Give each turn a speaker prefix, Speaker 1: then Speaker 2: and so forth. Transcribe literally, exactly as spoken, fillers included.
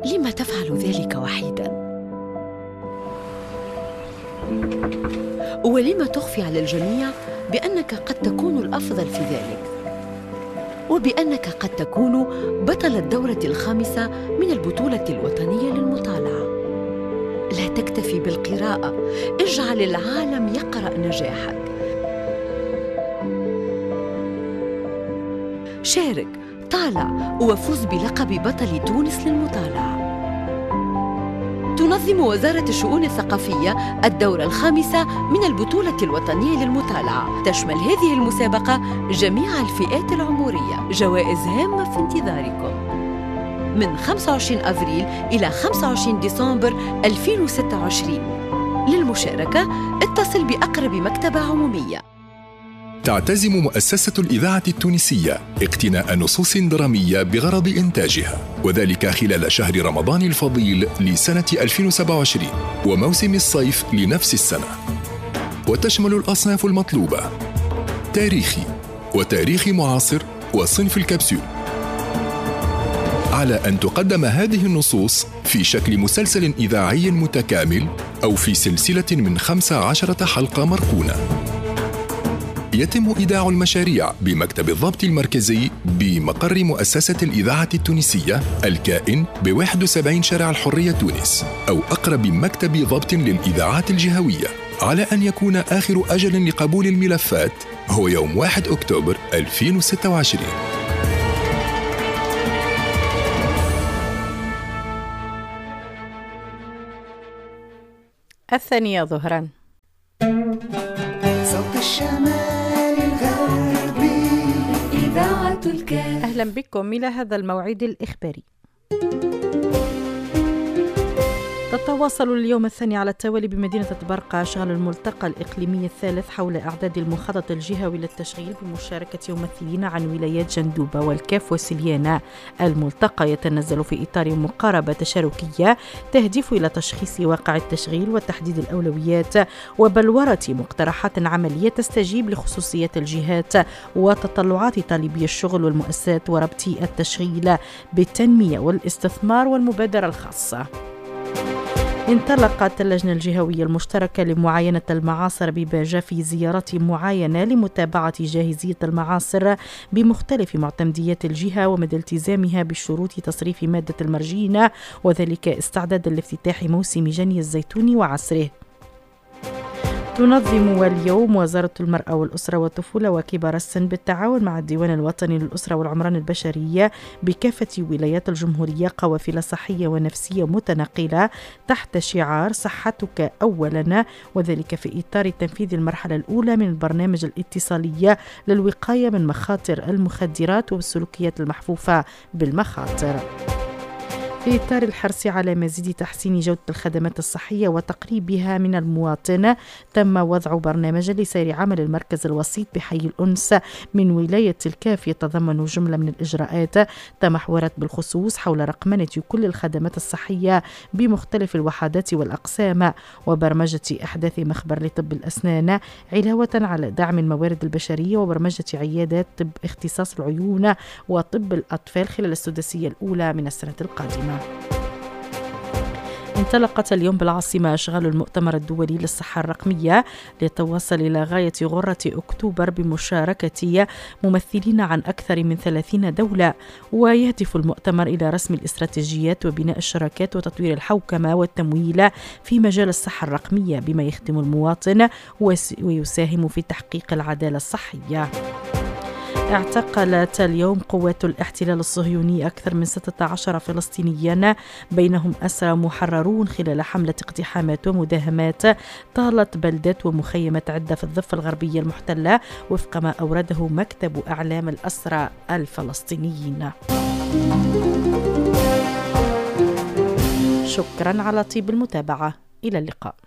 Speaker 1: لم تفعل ذلك وحيداً؟ ولم تخفي على الجميع بأنك قد تكون الأفضل في ذلك، وبأنك قد تكون بطل الدورة الخامسة من البطولة الوطنية للمطالعة؟ لا تكتفي بالقراءة، اجعل العالم يقرأ نجاحك. شارك، طالع، وفوز بلقب بطل تونس للمطالعة. تنظم وزارة الشؤون الثقافية الدورة الخامسة من البطولة الوطنية للمطالعة. تشمل هذه المسابقة جميع الفئات العمرية. جوائز هامة في انتظاركم من خمسة وعشرين أفريل إلى خمسة وعشرين ديسمبر ألفين وستة وعشرين. للمشاركة اتصل بأقرب مكتبة عمومية.
Speaker 2: تعتزم مؤسسة الإذاعة التونسية اقتناء نصوص درامية بغرض إنتاجها، وذلك خلال شهر رمضان الفضيل لسنة ألفين وسبعة وعشرين وموسم الصيف لنفس السنة، وتشمل الأصناف المطلوبة: تاريخي وتاريخي معاصر وصنف الكبسول. على أن تقدم هذه النصوص في شكل مسلسل إذاعي متكامل أو في سلسلة من خمس عشرة حلقة مركونة. يتم إيداع المشاريع بمكتب الضبط المركزي بمقر مؤسسة الإذاعة التونسية الكائن بواحد وسبعين شارع الحرية تونس، أو أقرب مكتب ضبط للإذاعات الجهوية، على أن يكون آخر أجل لقبول الملفات هو يوم واحد أكتوبر ألفين وستة وعشرين.
Speaker 3: الثانية ظهراً.
Speaker 4: صوت الشمال الغربي إذاعة الكاف.
Speaker 3: أهلا بكم إلى هذا الموعد الإخباري. تتواصل اليوم الثاني على التوالي بمدينة طبرقة أشغال الملتقى الإقليمي الثالث حول إعداد المخطط الجهوي للتشغيل بمشاركة ممثلين عن ولايات جندوبة والكاف وسليانة. الملتقى يتنزل في إطار مقاربة تشاركية تهدف إلى تشخيص واقع التشغيل وتحديد الأولويات وبلورة مقترحات عملية تستجيب لخصوصيات الجهات وتطلعات طالبي الشغل والمؤسسات وربط التشغيل بالتنمية والاستثمار والمبادرة الخاصة. انطلقت اللجنة الجهوية المشتركة لمعاينة المعاصر بباجة في زيارة معاينة لمتابعة جاهزية المعاصر بمختلف معتمديات الجهة ومدى التزامها بشروط تصريف مادة المرجين، وذلك استعدادا لافتتاح موسم جني الزيتون وعصره. تنظم اليوم وزارة المرأة والأسرة والطفولة وكبار السن بالتعاون مع الديوان الوطني للأسرة والعمران البشرية بكافة ولايات الجمهورية قوافل صحية ونفسية متنقلة تحت شعار صحتك أولا، وذلك في إطار تنفيذ المرحلة الأولى من البرنامج الاتصالي للوقاية من مخاطر المخدرات والسلوكيات المحفوفة بالمخاطر. في إطار الحرص على مزيد تحسين جودة الخدمات الصحية وتقريبها من المواطن، تم وضع برنامج لسير عمل المركز الوسيط بحي الأنس من ولاية الكاف يتضمن جملة من الإجراءات تمحورت بالخصوص حول رقمنة كل الخدمات الصحية بمختلف الوحدات والأقسام وبرمجة إحداث مخبر لطب الأسنان، علاوة على دعم الموارد البشرية وبرمجة عيادات طب اختصاص العيون وطب الأطفال خلال السداسية الأولى من السنة القادمة. انطلقت اليوم بالعاصمة أشغال المؤتمر الدولي للصحة الرقمية ليتواصل إلى غاية غرة أكتوبر بمشاركة ممثلين عن أكثر من ثلاثين دولة، ويهدف المؤتمر إلى رسم الاستراتيجيات وبناء الشراكات وتطوير الحوكمة والتمويل في مجال الصحة الرقمية بما يخدم المواطن ويساهم في تحقيق العدالة الصحية. اعتقلت اليوم قوات الاحتلال الصهيوني أكثر من ستة عشر فلسطينيا بينهم أسرى محررون خلال حملة اقتحامات ومداهمات طالت بلدات ومخيمات عدة في الضفة الغربية المحتلة وفق ما أورده مكتب أعلام الأسرى الفلسطينيين. شكرا على طيب المتابعة، إلى اللقاء.